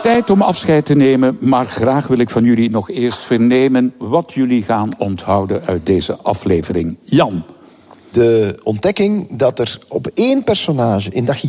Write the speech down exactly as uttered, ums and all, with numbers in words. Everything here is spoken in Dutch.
Tijd om afscheid te nemen, maar graag wil ik van jullie nog eerst vernemen wat jullie gaan onthouden uit deze aflevering. Jan. De ontdekking dat er op één personage in dat